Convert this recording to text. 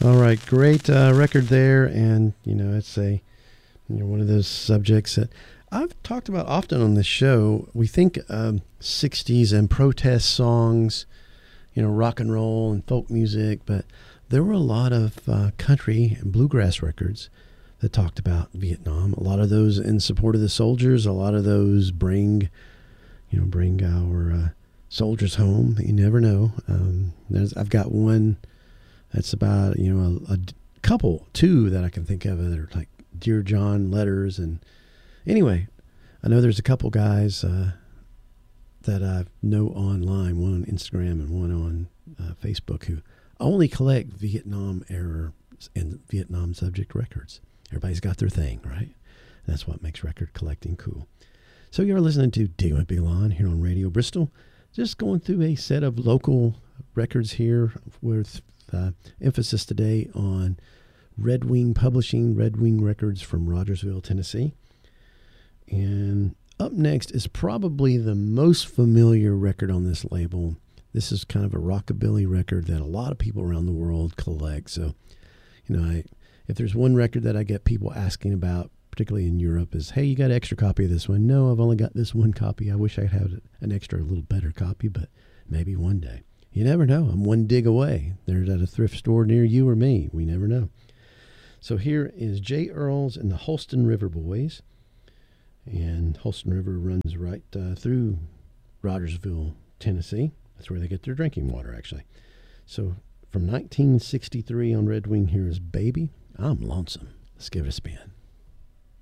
All right, great record there, and it's one of those subjects that I've talked about often on this show. We think 60s and protest songs, rock and roll and folk music, but there were a lot of country and bluegrass records that talked about Vietnam. A lot of those in support of the soldiers. A lot of those bring our soldiers home. You never know. I've got one that's about a couple, two that I can think of that are like Dear John letters. And anyway, I know there's a couple guys that I know online, one on Instagram and one on Facebook, who only collect Vietnam era and Vietnam subject records. Everybody's got their thing, right? That's what makes record collecting cool. So you're listening to Digging with Big Lon here on Radio Bristol. Just going through a set of local records here with emphasis today on Red Wing Publishing, Red Wing Records from Rogersville, Tennessee. And up next is probably the most familiar record on this label. This is kind of a rockabilly record that a lot of people around the world collect. So, if there's one record that I get people asking about, particularly in Europe, is, hey, you got an extra copy of this one? No, I've only got this one copy. I wish I had an extra, a little better copy, but maybe one day. You never know. I'm one dig away. They're at a thrift store near you or me. We never know. So here is J. Earls and the Holston River Boys. And Holston River runs right through Rogersville, Tennessee. That's where they get their drinking water, actually. So from 1963 on Red Wing, here is Baby, I'm Lonesome. Let's give it a spin.